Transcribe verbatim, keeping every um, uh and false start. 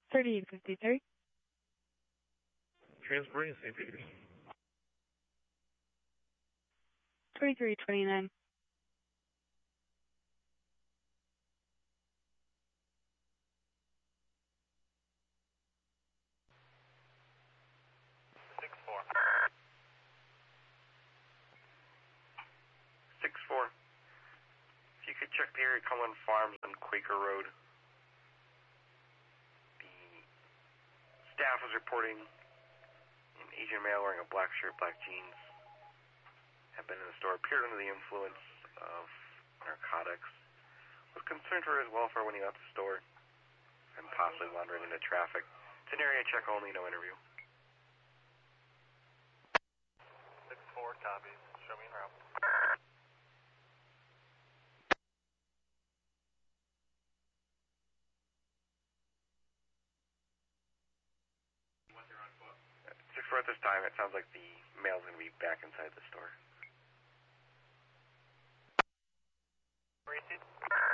thirty-eight fifty-three. Transporting Saint Peters. twenty-three twenty-nine. Six four. Six four. If you could check the area Cumberland Farms on Quaker Road. The staff was reporting an Asian male wearing a black shirt, black jeans, had been in the store, appeared under the influence of narcotics, was concerned for his welfare when he left the store, and possibly wandering into traffic. It's an area check only, no interview. Six four copies. Show me en route. Six four at this time, it sounds like the male's going to be back inside the store. Receipt.